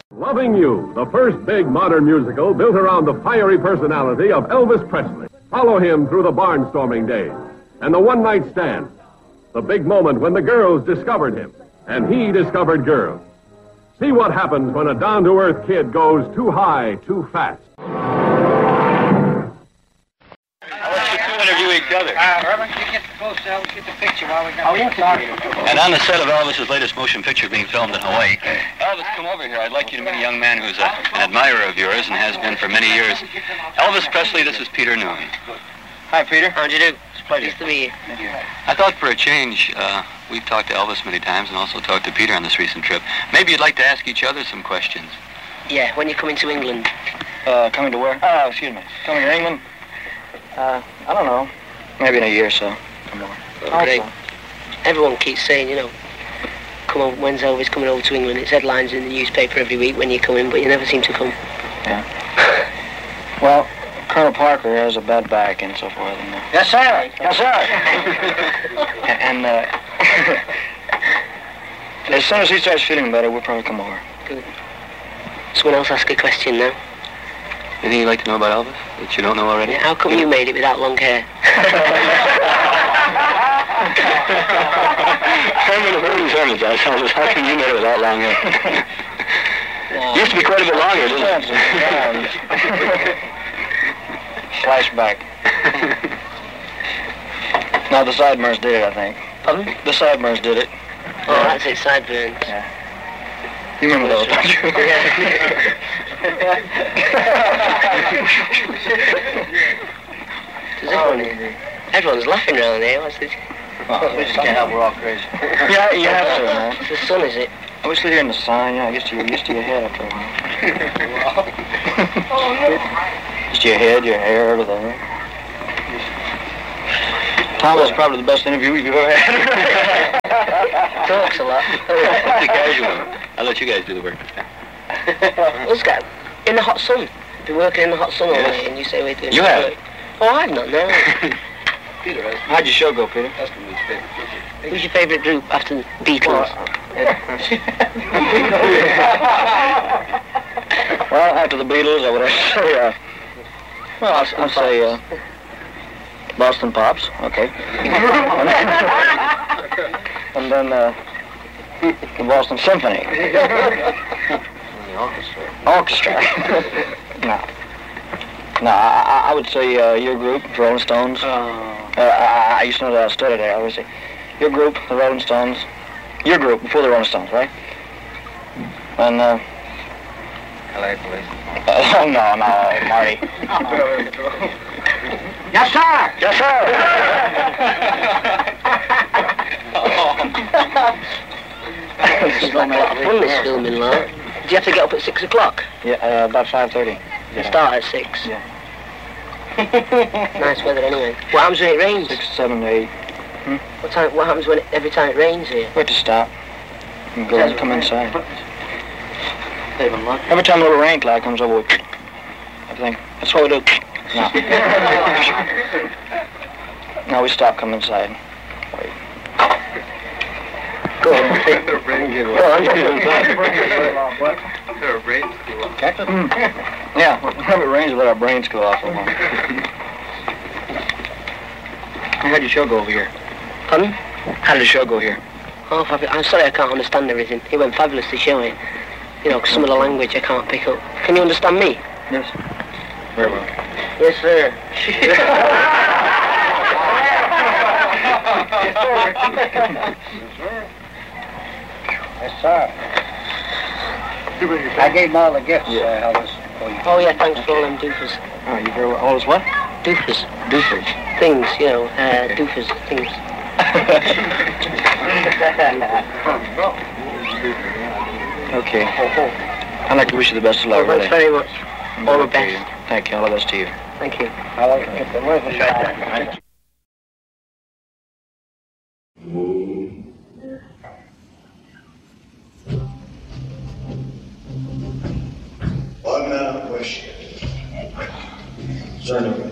Loving You, the first big modern musical built around the fiery personality of Elvis Presley. Follow him through the barnstorming days and the one-night stand. The big moment when the girls discovered him and he discovered girls. See what happens when a down-to-earth kid goes too high, too fast. Interview each other. Herman, you get close now. We get the picture while we got talking. And on the set of Elvis's latest motion picture being filmed in Hawaii, Elvis, come over here. I'd like you to meet a young man who's an admirer of yours and has been for many years. Elvis Presley, this is Peter Noone. Hi, Peter. How'd you do? It's a pleasure. Nice to meet you. Thank you. I thought for a change, we've talked to Elvis many times and also talked to Peter on this recent trip. Maybe you'd like to ask each other some questions. Yeah, when you're coming to England. Coming to where? Oh, excuse me. Coming to England? I don't know. Maybe in a year or so. Come on. Oh, great. Everyone keeps saying, you know, come on, when's Elvis coming over to England? It's headlines in the newspaper every week when you come in, but you never seem to come. Yeah. Well, Colonel Parker has a bad back and so forth. And, yes, sir. Yes, sir. And as soon as he starts feeling better, we'll probably come over. Good. Someone else ask a question now. Anything you'd like to know about Elvis that you don't know already? Yeah, how come you made it without long hair? Herman of Herman's Herman's asked Elvis, how come you made it without long hair? Used to be quite a bit longer, didn't it? Flashback. No, the Sideburns did it, I think. Pardon? The Sideburns did it. Oh, that's it, sideburns. Yeah. You remember those, don't you? Everyone's laughing around here. What's this? Oh, we just can't help, we're all crazy. Yeah, you have to, man. It's the sun, is it? I wish here in the sun, yeah, I guess you're used to your head after a while. Just your head, your hair, everything. Tom was probably the best interview you've ever had. Talks a lot. The casual. I'll let you guys do the work this time. Let's go. In the hot sun. Been working in the hot sun all day, and you say we're doing You have. work. Oh, I've not, no. Peter, how'd your show go, Peter? Who's your favourite group after the Beatles? Well, after the Beatles, I would have to say, I'll say, Boston Pops, okay. And then, the Boston Symphony. The orchestra. Orchestra. No, I would say your group, the Rolling Stones. I used to know that I studied there. I would say your group, the Rolling Stones. Your group before the Rolling Stones, right? And LA Police. no, Marty. Yes, sir. Yes, It's like a lot of fun, this filming, like. Do you have to get up at 6 o'clock? Yeah, about 5:30. You start at 6? Yeah. Nice weather anyway. What happens when it rains? 6, 7, 8. What happens when every time it rains here? We have to stop and go and come inside. Every time a little rain cloud comes over, I think that's what we do. No. No, we stop, come inside. Wait. Go on. Yeah, whenever it rains, we let our brains go off. How'd your show go over here? Pardon? How did the show go here? Oh, I'm sorry I can't understand everything. It went fabulous to show it. You know, 'cause some of the language I can't pick up. Can you understand me? Yes. Very well. Yes, sir. Yes, sir. I gave them all the gifts, Elvis. Oh, yeah, thanks for all them doofers. Oh, you very well. All is what? Doofers. Doofers. Things, you know, doofers, things. Okay. I'd like to wish you the best of luck. Well, thanks very much. All the best. Thank you. All the best to you. Thank you. One question. Concerning